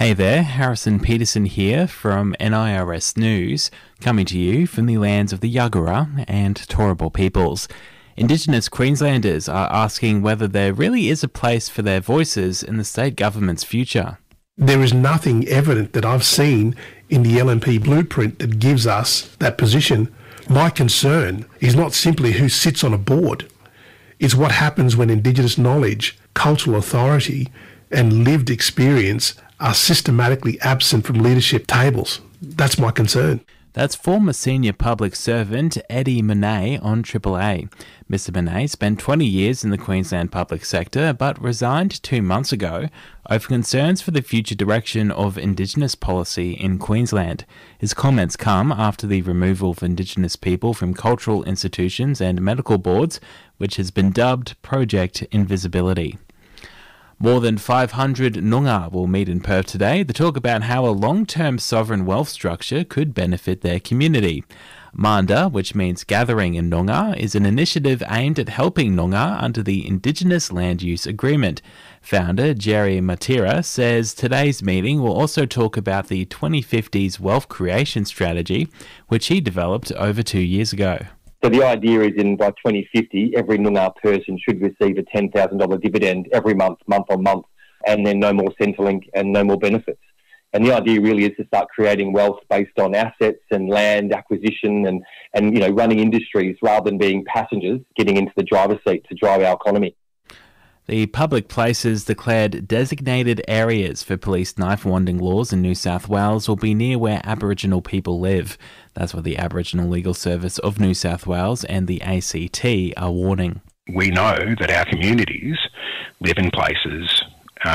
Hey there, Harrison Peterson here from NIRS News, coming to you from the lands of the Yagara and Turrbal peoples. Indigenous Queenslanders are asking whether there really is a place for their voices in the state government's future. There is nothing evident that I've seen in the LNP blueprint that gives us that position. My concern is not simply who sits on a board. It's what happens when Indigenous knowledge, cultural authority and lived experience are systematically absent from leadership tables. That's my concern. That's former senior public servant Eddie Monet on Triple A. Mr Monet spent 20 years in the Queensland public sector but resigned 2 months ago over concerns for the future direction of Indigenous policy in Queensland. His comments come after the removal of Indigenous people from cultural institutions and medical boards, which has been dubbed Project Invisibility. More than 500 Noongar will meet in Perth today to talk about how a long-term sovereign wealth structure could benefit their community. Manda, which means gathering in Noongar, is an initiative aimed at helping Noongar under the Indigenous Land Use Agreement. Founder Jerry Matira says today's meeting will also talk about the 2050s wealth creation strategy, which he developed over 2 years ago. So the idea is by 2050, every Noongar person should receive a $10,000 dividend every month, month on month, and then no more Centrelink and no more benefits. And the idea really is to start creating wealth based on assets and land acquisition and running industries rather than being passengers getting into the driver's seat to drive our economy. The public places declared designated areas for police knife-wanding laws in New South Wales will be near where Aboriginal people live. That's what the Aboriginal Legal Service of New South Wales and the ACT are warning. We know that our communities live in places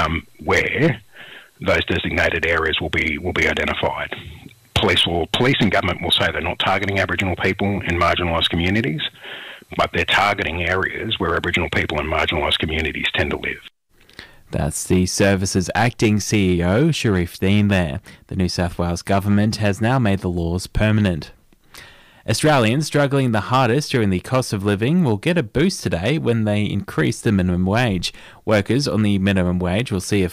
where those designated areas will be identified. Police and government will say they're not targeting Aboriginal people in marginalised communities, but they're targeting areas where Aboriginal people and marginalised communities tend to live. That's the service's acting CEO, Sharif Dean there. The New South Wales government has now made the laws permanent. Australians struggling the hardest during the cost of living will get a boost today when they increase the minimum wage. Workers on the minimum wage will see a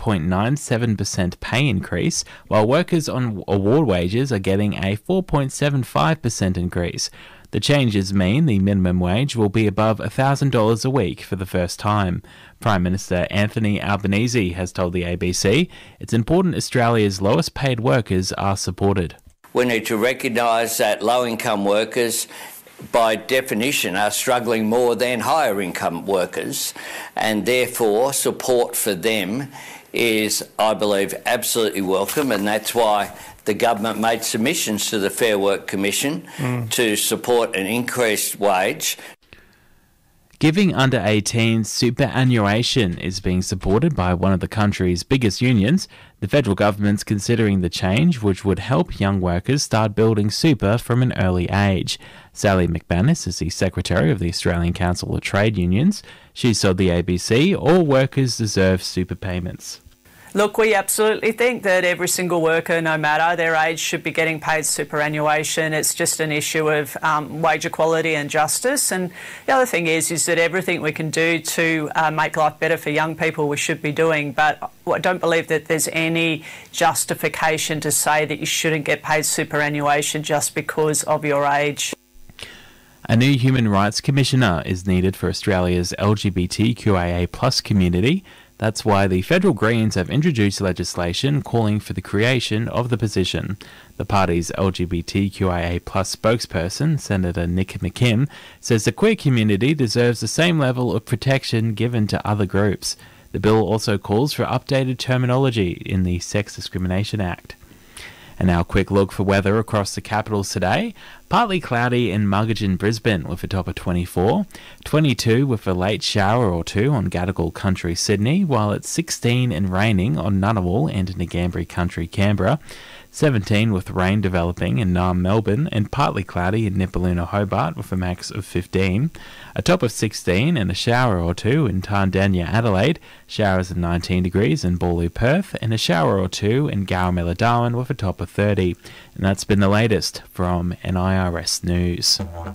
5.97% pay increase, while workers on award wages are getting a 4.75% increase. The changes mean the minimum wage will be above $1,000 a week for the first time. Prime Minister Anthony Albanese has told the ABC it's important Australia's lowest paid workers are supported. We need to recognise that low-income workers, by definition, are struggling more than higher-income workers, and therefore support for them is, I believe, absolutely welcome, and that's why the government made submissions to the Fair Work Commission to support an increased wage. Giving under 18s superannuation is being supported by one of the country's biggest unions. The federal government's considering the change, which would help young workers start building super from an early age. Sally McManus is the Secretary of the Australian Council of Trade Unions. She's told the ABC all workers deserve super payments. Look, we absolutely think that every single worker, no matter their age, should be getting paid superannuation. It's just an issue of wage equality and justice. And the other thing is that everything we can do to make life better for young people we should be doing. But I don't believe that there's any justification to say that you shouldn't get paid superannuation just because of your age. A new Human Rights Commissioner is needed for Australia's LGBTQIA+ community. That's why the federal Greens have introduced legislation calling for the creation of the position. The party's LGBTQIA+ spokesperson, Senator Nick McKim, says the queer community deserves the same level of protection given to other groups. The bill also calls for updated terminology in the Sex Discrimination Act. And now a quick look for weather across the capitals today. Partly cloudy in Muggeridge, Brisbane with a top of 24. 22 with a late shower or two on Gadigal Country, Sydney, while it's 16 and raining on Ngunnawal and Ngambri Country, Canberra. 17 with rain developing in Naarm, Melbourne, and partly cloudy in Nipaluna, Hobart with a max of 15. A top of 16 and a shower or two in Tandanya, Adelaide. Showers at 19 degrees in Boorloo, Perth, and a shower or two in Gowramilla, Darwin with a top of 30. And that's been the latest from NIRS News.